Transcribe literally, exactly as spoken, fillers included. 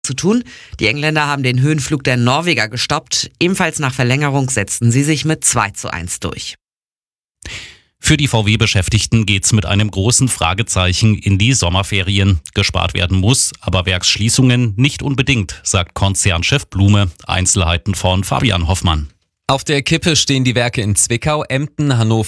zu tun. Die Engländer haben den Höhenflug der Norweger gestoppt. Ebenfalls nach Verlängerung setzten sie sich mit zwei zu eins durch. Für die V W-Beschäftigten geht's mit einem großen Fragezeichen in die Sommerferien. Gespart werden muss, aber Werksschließungen nicht unbedingt, sagt Konzernchef Blume. Einzelheiten von Fabian Hoffmann. Auf der Kippe stehen die Werke in Zwickau, Emden, Hannover